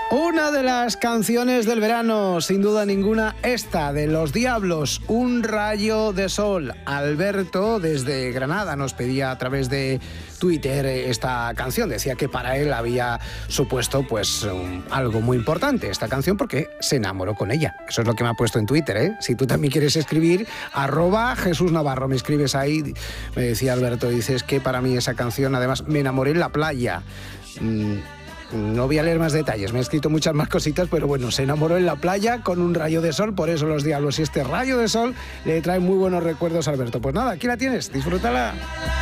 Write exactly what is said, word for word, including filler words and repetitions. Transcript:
Una de las canciones del verano, sin duda ninguna, esta de Los Diablos, Un rayo de sol. Alberto, desde Granada, nos pedía a través de Twitter esta canción. Decía que para él había supuesto pues um, algo muy importante esta canción porque se enamoró con ella. Eso es lo que me ha puesto en Twitter, ¿eh? Si tú también quieres escribir, arroba Jesús Navarro, me escribes ahí. Me decía Alberto, dices que para mí esa canción, además, me enamoré en la playa. Mm, No voy a leer más detalles, me ha escrito muchas más cositas, pero bueno, se enamoró en la playa con un rayo de sol, por eso Los Diablos. Y este rayo de sol le trae muy buenos recuerdos a Alberto. Pues nada, aquí la tienes, disfrútala.